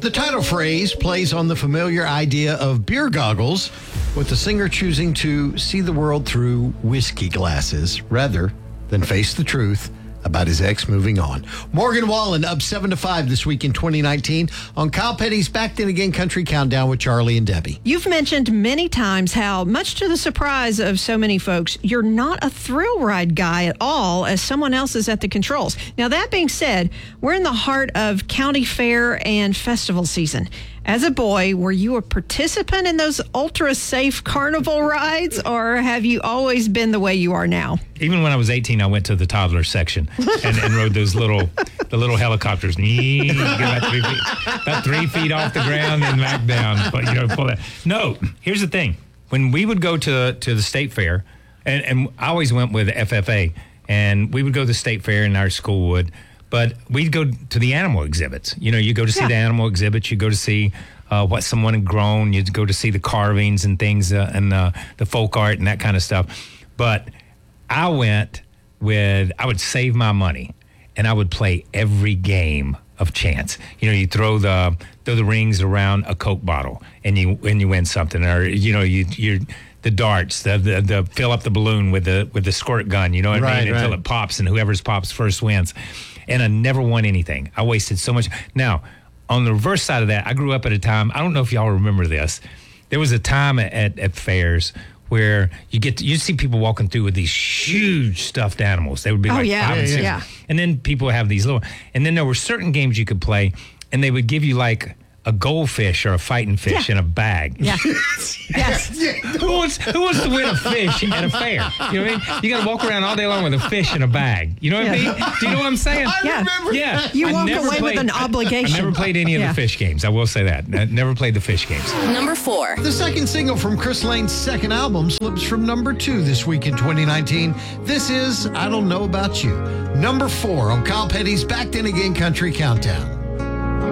The title phrase plays on the familiar idea of beer goggles, with the singer choosing to see the world through whiskey glasses rather than face the truth about his ex moving on. Morgan Wallen up 7-5 this week in 2019 on Kyle Petty's Back Then Again Country Countdown with Charlie and Debbie. You've mentioned many times how, much to the surprise of so many folks, you're not a thrill ride guy at all, as someone else is at the controls. Now, that being said, we're in the heart of county fair and festival season. As a boy, were you a participant in those ultra-safe carnival rides, or have you always been the way you are now? Even when I was 18, I went to the toddler section and rode those the little helicopters. Get about 3 feet off the ground and back down. But pull that. No, here's the thing: when we would go to the state fair, and I always went with FFA, and we would go to the state fair, and our school would. But we'd go to the animal exhibits. You go to see the animal exhibits. You go to see what someone had grown. You'd go to see the carvings and things and the folk art and that kind of stuff. But I would save my money, and I would play every game of chance. You throw the rings around a Coke bottle, and you win something. Or you the darts, the fill up the balloon with the squirt gun. You know what I mean? Until it pops, and whoever's pops first wins. And I never won anything. I wasted so much. Now, on the reverse side of that, I grew up at a time, I don't know if y'all remember this. There was a time at fairs where you see people walking through with these huge stuffed animals. They would be 5 and 6. Yeah. And then people have these little, and then there were certain games you could play, and they would give you like a goldfish or a fighting fish in a bag. Yeah. Yes. Who wants to win a fish at a fair? You know what I mean? You got to walk around all day long with a fish in a bag. You know what I mean? Do you know what I'm saying? I remember that. You walk away with an obligation. I never played any of the fish games. I will say that. I never played the fish games. Number 4. The second single from Chris Lane's second album slips from number 2 this week in 2019. This is I Don't Know About You. Number 4 on Kyle Petty's Back Then Again Country Countdown.